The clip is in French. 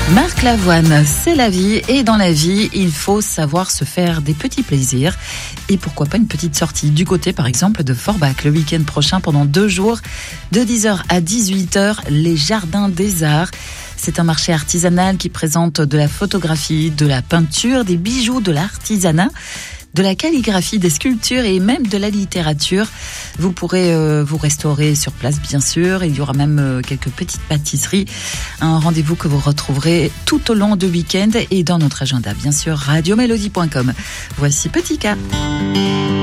Marc Lavoine, c'est la vie et dans la vie, il faut savoir se faire des petits plaisirs et pourquoi pas une petite sortie du côté par exemple de Forbach le week-end prochain pendant 2 jours de 10h à 18h, les Jardins des Arts. C'est un marché artisanal qui présente de la photographie, de la peinture, des bijoux, de l'artisanat, de la calligraphie, des sculptures et même de la littérature. Vous pourrez vous restaurer sur place, bien sûr. Il y aura même quelques petites pâtisseries. Un rendez-vous que vous retrouverez tout au long du week-end et dans notre agenda, bien sûr, radiomélodie.com. Voici Petit K.